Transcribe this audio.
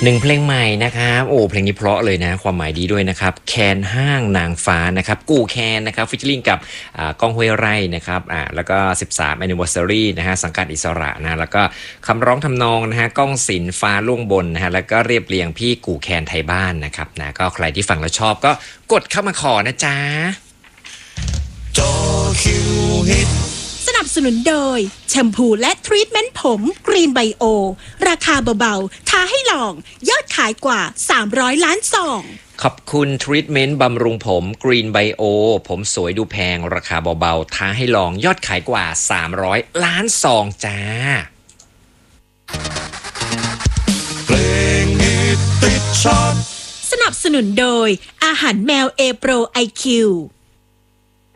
หนึ่งเพลงใหม่นะครับโอ้เพลงนี้เพราะเลยนะความหมายดีด้วยนะครับแคนห้างนางฟ้านะครับกู่แคนนะครับฟิชเชอริงกับก้องห้วยไร่นะครับแล้วก็13 Anniversary นะฮะสังกัดอิสระนะแล้วก็คำร้องทำนองนะฮะก้องศิลป์ฟ้าล่วงบนนะฮะแล้วก็เรียบเรียงพี่กู่แคนไทยบ้านนะครับนะก็ใครที่ฟังแล้วชอบก็กดเข้ามาขอนะจ๊ะจอคิวฮิตสนับสนุนโดยแชมพูและทรีทเมนต์ผมกรีนไบโอราคาเบาๆท้าให้ลองยอดขายกว่า300ล้านซองขอบคุณทรีทเมนต์บำรุงผมกรีนไบโอผมสวยดูแพงราคาเบาๆท้าให้ลองยอดขายกว่า300ล้านซองจ้าเพลงฮิตติดชาร์ตสนับสนุนโดยอาหารแมวเอโปรไอคิว